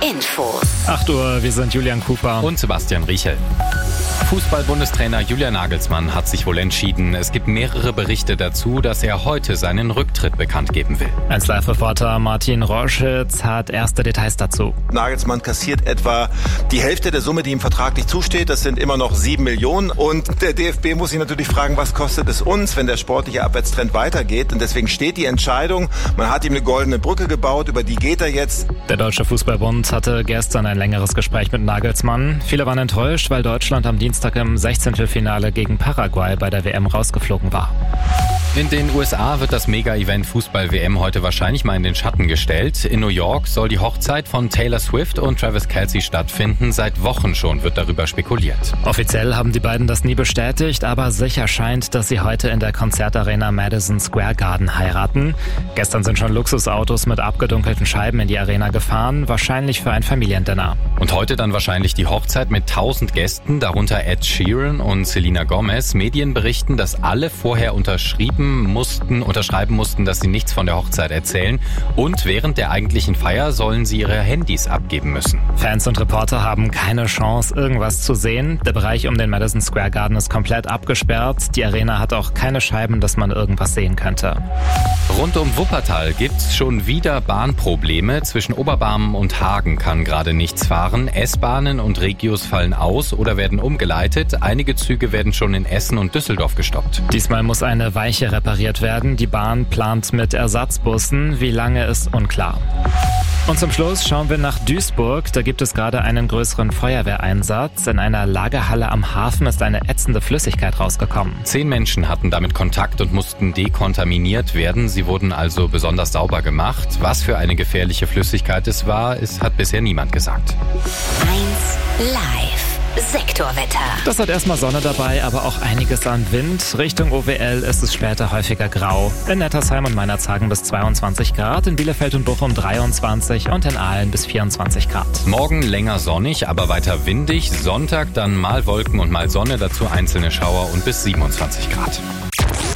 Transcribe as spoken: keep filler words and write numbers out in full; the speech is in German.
Infos. acht Uhr, wir sind Julian Cooper und Sebastian Riechel. Fußball-Bundestrainer Julian Nagelsmann hat sich wohl entschieden. Es gibt mehrere Berichte dazu, dass er heute seinen Rücktritt bekannt geben will. Als Live-Reporter Martin Roschitz hat erste Details dazu. Nagelsmann kassiert etwa die Hälfte der Summe, die ihm vertraglich zusteht. Das sind immer noch sieben Millionen. Und der D F B muss sich natürlich fragen, was kostet es uns, wenn der sportliche Abwärtstrend weitergeht. Und deswegen steht die Entscheidung. Man hat ihm eine goldene Brücke gebaut, über die geht er jetzt. Der Deutsche Fußballbund hatte gestern ein längeres Gespräch mit Nagelsmann. Viele waren enttäuscht, weil Deutschland am Dienstag im Sechzehntelfinale gegen Paraguay bei der W M rausgeflogen war. In den U S A wird das Mega-Event Fußball-W M heute wahrscheinlich mal in den Schatten gestellt. In New York soll die Hochzeit von Taylor Swift und Travis Kelce stattfinden. Seit Wochen schon wird darüber spekuliert. Offiziell haben die beiden das nie bestätigt, aber sicher scheint, dass sie heute in der Konzertarena Madison Square Garden heiraten. Gestern sind schon Luxusautos mit abgedunkelten Scheiben in die Arena gefahren, wahrscheinlich für ein Familiendinner. Und heute dann wahrscheinlich die Hochzeit mit tausend Gästen, darunter Ed Sheeran und Selena Gomez. Medien berichten, dass alle vorher unterschrieben mussten, unterschreiben mussten, dass sie nichts von der Hochzeit erzählen. Und während der eigentlichen Feier sollen sie ihre Handys abgeben müssen. Fans und Reporter haben keine Chance, irgendwas zu sehen. Der Bereich um den Madison Square Garden ist komplett abgesperrt. Die Arena hat auch keine Scheiben, dass man irgendwas sehen könnte. Rund um Wuppertal gibt's schon wieder Bahnprobleme. Zwischen Oberbarmen und Hagen kann gerade nichts fahren. S-Bahnen und Regios fallen aus oder werden umgeleitet. Einige Züge werden schon in Essen und Düsseldorf gestoppt. Diesmal muss eine Weiche repariert werden. Die Bahn plant mit Ersatzbussen. Wie lange ist unklar. Und zum Schluss schauen wir nach Duisburg. Da gibt es gerade einen größeren Feuerwehreinsatz. In einer Lagerhalle am Hafen ist eine ätzende Flüssigkeit rausgekommen. Zehn Menschen hatten damit Kontakt und mussten dekontaminiert werden. Sie wurden also besonders sauber gemacht. Was für eine gefährliche Flüssigkeit es war, es hat bisher niemand gesagt. eins Live. Sektorwetter. Das hat erstmal Sonne dabei, aber auch einiges an Wind. Richtung O W L ist es später häufiger grau. In Nettersheim und Meinerzhagen bis zweiundzwanzig Grad, in Bielefeld und Bochum dreiundzwanzig und in Aalen bis vierundzwanzig Grad. Morgen länger sonnig, aber weiter windig. Sonntag dann mal Wolken und mal Sonne, dazu einzelne Schauer und bis siebenundzwanzig Grad.